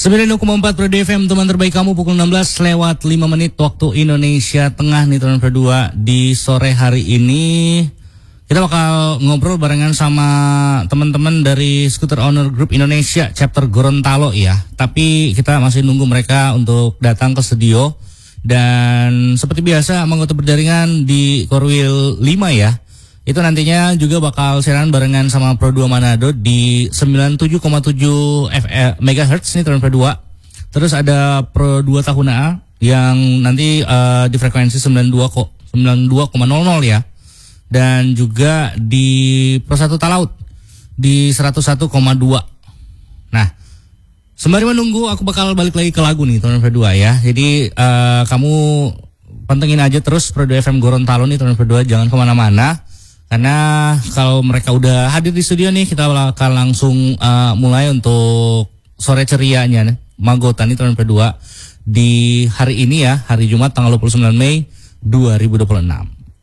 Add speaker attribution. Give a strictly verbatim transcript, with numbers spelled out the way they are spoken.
Speaker 1: sembilan puluh koma empat Pro D F M, teman terbaik kamu, pukul enam belas lewat lima menit waktu Indonesia Tengah nih teman berdua. Di sore hari ini kita bakal ngobrol barengan sama teman-teman dari Scooter Owner Group Indonesia chapter Gorontalo ya. Tapi kita masih nunggu mereka untuk datang ke studio. Dan seperti biasa anggota berjaringan di Korwil lima ya, itu nantinya juga bakal siaran barengan sama Pro dua Manado di sembilan puluh tujuh koma tujuh megahertz nih teman Pro dua. Terus ada Pro dua Tahuna yang nanti uh, di frekuensi sembilan puluh dua koma nol nol ya. Dan juga di Pro satu Talaut di seratus satu koma dua. Nah, sembari menunggu aku bakal balik lagi ke lagu nih teman Pro dua ya. Jadi uh, kamu pantengin aja terus Pro dua F M Gorontalo nih teman Pro dua, jangan kemana-mana. Karena kalau mereka udah hadir di studio nih, kita bakal langsung uh, mulai untuk sore cerianya Magotan nih teman Pro dua di hari ini ya, hari Jumat tanggal dua puluh sembilan Mei dua ribu dua puluh enam.